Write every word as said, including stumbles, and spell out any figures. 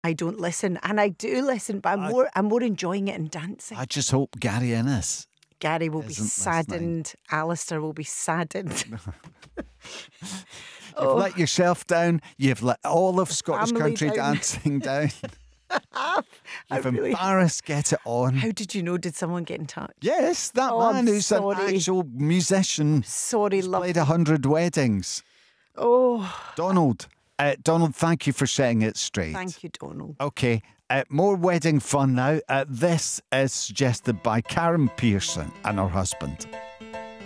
I don't listen, and I do listen, but I'm I- more I'm more enjoying it in dancing. I just hope Gary Innes. Gary will be isn't saddened. Alistair will be saddened. You've Oh, let yourself down. You've let all of Scottish family country down. dancing down. I You've really- embarrassed Get It On. How did you know? Did someone get in touch? Yes, that Oh, I'm man who's an sorry. actual musician. Sorry, He's love. played a hundred weddings. Oh, Donald, uh, Donald, thank you for setting it straight. thank you, Donald. Okay, uh, more wedding fun now. Uh, this is suggested by Karen Pearson and her husband.